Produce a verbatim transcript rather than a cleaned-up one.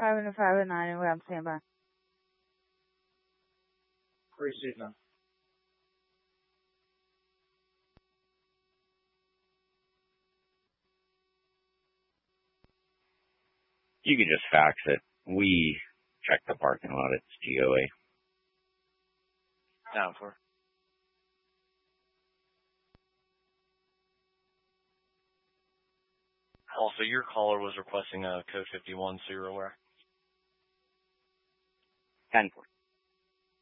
five and five and nine, and we're on standby. Appreciate that. You can just fax it. We check the parking lot. It's G O A. Down for. Also, your caller was requesting a code fifty-one, so you're aware. ten four.